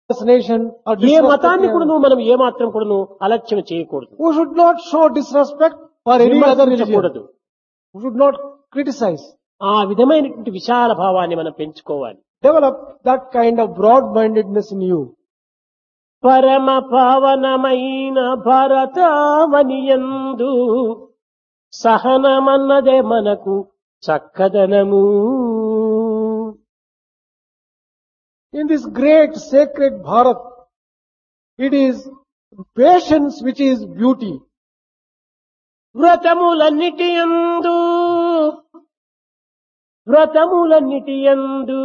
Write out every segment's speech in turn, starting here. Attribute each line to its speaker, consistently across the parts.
Speaker 1: nation or
Speaker 2: ఏ మతాన్ని
Speaker 1: disrespect.
Speaker 2: కూడాను మనం ఏ మాత్రం కూడాను అలక్ష్యం చేయకూడదు,
Speaker 1: We should not show disrespect for any other religion.
Speaker 2: విమర్శించకూడదు.
Speaker 1: We should not criticize.
Speaker 2: ఆ విధమైనటువంటి విశాల భావాన్ని మనం పెంచుకోవాలి.
Speaker 1: Develop that kind of broad-mindedness in you.
Speaker 2: పరమ పావనమైన భారతావనియందు సహనమన్నదే మనకు చక్కదనము.
Speaker 1: In this great sacred Bharat, it is patience which is beauty.
Speaker 2: వ్రతములన్నిటి యందు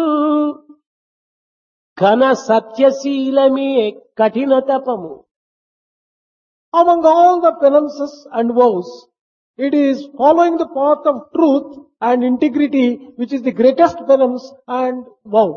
Speaker 2: ఘన సత్యశీలమే కఠిన తపము.
Speaker 1: Among all the penances and vows, it is following the path of truth and integrity which is the greatest penance and vow.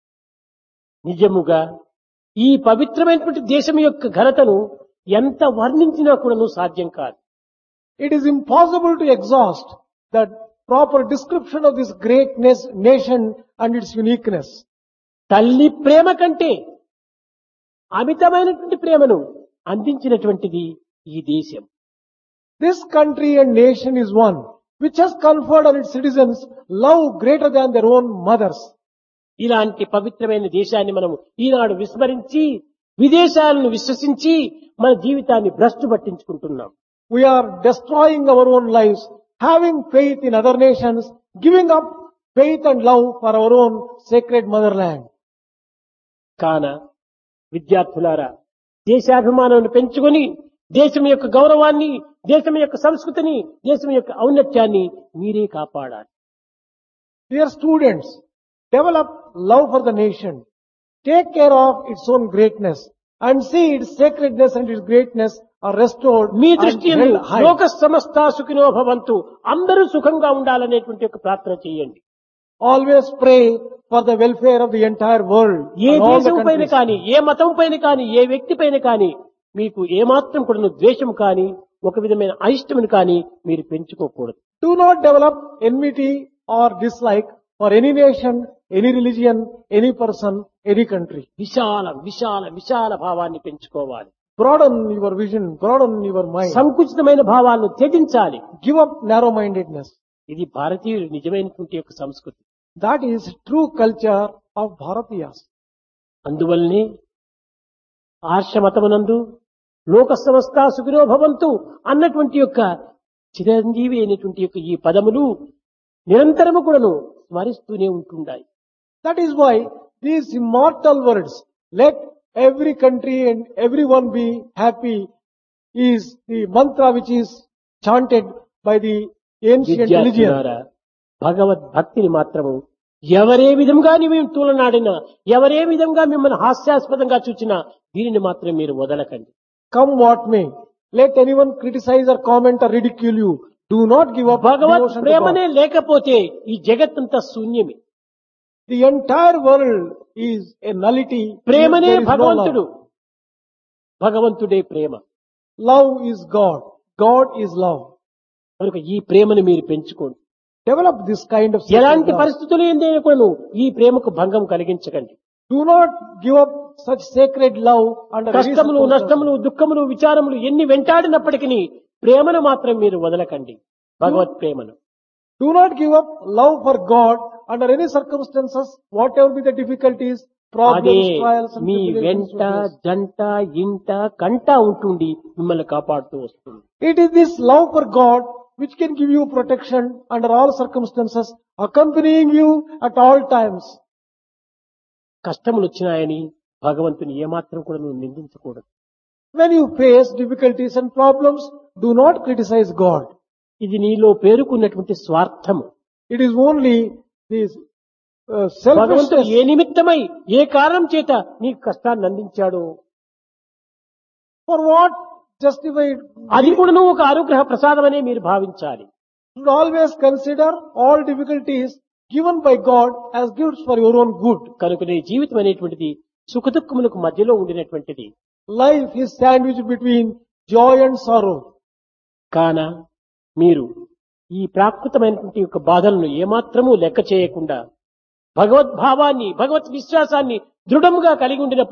Speaker 2: నిజముగా ఈ పవిత్రమైనటువంటి దేశం యొక్క ఘనతను ఎంత వర్ణించినా కూడాను సాధ్యం కాదు.
Speaker 1: It is impossible to exhaust the proper description of this great nation and its uniqueness.
Speaker 2: తల్లి ప్రేమ కంటే అమితమైనటువంటి ప్రేమను అందించినటువంటిది ఈ దేశం.
Speaker 1: This country and nation is one which has conferred on its citizens love greater than their own mothers.
Speaker 2: ఇలాంటి పవిత్రమైన దేశాన్ని మనం ఈనాడు విస్మరించి విదేశాలను విశ్వసించి మన జీవితాన్ని భ్రష్టు పట్టించుకుంటున్నాం.
Speaker 1: We are destroying our own lives, having faith in other nations, giving up faith and love for our own sacred motherland.
Speaker 2: కాన విద్యార్థులారా, దేశాభిమానాన్ని పెంచుకొని దేశం యొక్క గౌరవాన్ని, దేశం యొక్క సంస్కృతిని, దేశం యొక్క ఔన్నత్యాన్ని మీరే కాపాడాలి.
Speaker 1: Dear students, develop love for the nation. Take care of its own greatness and see its sacredness and its greatness are restored
Speaker 2: me
Speaker 1: and
Speaker 2: దృష్టి
Speaker 1: held high.
Speaker 2: లోక సమస్త సుఖినో భవంతు, అందరూ సుఖంగా ఉండాలనేటువంటి ఒక ప్రార్థన చేయండి.
Speaker 1: Always pray for the welfare of the entire world.
Speaker 2: A
Speaker 1: and all the
Speaker 2: దేశం పైన
Speaker 1: countries.
Speaker 2: కానీ, ఏ మతం పైన కానీ, ఏ వ్యక్తి పైన కానీ మీకు ఏమాత్రం కూడా ద్వేషం కానీ, ఒక విధమైన అయిష్టమును కానీ మీరు పెంచుకోకూడదు.
Speaker 1: Do not develop enmity or dislike for any nation, any religion, any person, any country.
Speaker 2: విశాల విశాల విశాల భావాన్ని పెంచుకోవాలి.
Speaker 1: Broaden your vision, broaden your mind.
Speaker 2: సంకుచితమైన భావాలను త్యజించాలి.
Speaker 1: Give up narrow-mindedness.
Speaker 2: ఇది భారతీయులు నిజమైనటువంటి యొక్క సంస్కృతి.
Speaker 1: That is true culture of Bharatiyas.
Speaker 2: అందువల్లనే ఆర్షమతమునందు లోక సమస్త సుఖినో భవంతు అన్నటువంటి యొక్క చిరంజీవి అయినటువంటి యొక్క ఈ పదములు నిరంతరము కూడాను స్మరిస్తూనే ఉంటుండాయి.
Speaker 1: That is why these immortal words, let every country and everyone be happy, is the mantra which is chanted by the ancient religion.
Speaker 2: విద్యార్థులారా, భగవద్భక్తిని మాత్రము ఎవరే విధంగా మేము తూలనాడినా, ఎవరే విధంగా మిమ్మల్ని హాస్యాస్పదంగా చూచినా దీనిని మాత్రం మీరు వదలకండి.
Speaker 1: Come what may, let anyone criticize or comment or ridicule you. Do not give up
Speaker 2: Bhagwat
Speaker 1: devotion to
Speaker 2: ప్రేమనే
Speaker 1: God.
Speaker 2: లేకపోతే ఈ జగత్తంతా శూన్యమే.
Speaker 1: The entire world is a nullity.
Speaker 2: ప్రేమనే
Speaker 1: There is no
Speaker 2: భగవంతుడు,
Speaker 1: love.
Speaker 2: భగవంతుడే ప్రేమ.
Speaker 1: Love is God. God is love.
Speaker 2: కనుక ఈ ప్రేమను మీరు పెంచుకోండి.
Speaker 1: Develop this kind of sacred
Speaker 2: ఎలాంటి
Speaker 1: love.
Speaker 2: పరిస్థితులు ఏంటైనా కూడా ఈ ప్రేమకు భంగం కలిగించకండి.
Speaker 1: Do not give up such sacred love under any
Speaker 2: కష్టములు,
Speaker 1: circumstances.
Speaker 2: నష్టములు, దుఃఖములు, విచారములు ఎన్ని వెంటాడినప్పటికీ ప్రేమను మాత్రం మీరు వదలకండి. భగవత్ ప్రేమను
Speaker 1: Do not give up love for God under any circumstances, whatever be the difficulties,
Speaker 2: అదే
Speaker 1: problems, trials and
Speaker 2: me
Speaker 1: tribulations.
Speaker 2: వెంట
Speaker 1: you face.
Speaker 2: జంట ఇంట కంట ఉంటుండి మిమ్మల్ని కాపాడుతూ వస్తుంది.
Speaker 1: It is this love for God which can give you protection under all circumstances, accompanying you at all times.
Speaker 2: కష్టములు వచ్చినాయని భగవంతుని ఏమాత్రం కూడా నువ్వు నిందించకూడదు.
Speaker 1: When you face difficulties and problems, do not criticize God.
Speaker 2: ఇది నీలో పేరుకున్నటువంటి స్వార్థము.
Speaker 1: It is only this
Speaker 2: భగవంతుడు
Speaker 1: selfishness.
Speaker 2: ఏ నిమిత్తమై ఏ కారణం చేత నీకు కష్టాన్ని అందించాడో
Speaker 1: For what justified?
Speaker 2: అది కూడా నువ్వు ఒక అనుగ్రహ ప్రసాదమనే మీరు భావించాలి.
Speaker 1: You should always consider all difficulties given by God as gifts for your own good.
Speaker 2: కనుక నీ జీవితం అనేటువంటిది సుఖదుఖములకు మధ్యలో ఉండినటువంటిది.
Speaker 1: Life is sandwiched between joy and sorrow.
Speaker 2: కాన మీరు ఈ ప్రాకృతమైనటువంటి యొక్క బాధలను ఏమాత్రమూ లెక్క చేయకుండా భగవద్భావాన్ని, భగవత్ విశ్వాసాన్ని దృఢముగా కలిగి ఉండినప్పుడు